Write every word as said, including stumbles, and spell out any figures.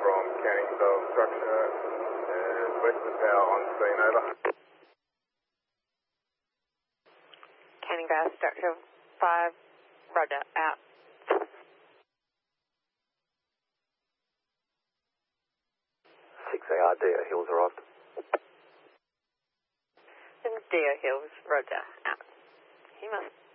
from Canning Vale Structure and Western Power on scene, over. Canning Vale Structure five, roger, out. six A R, Deer Hills arrived. And Deer Hills, roger, out. He must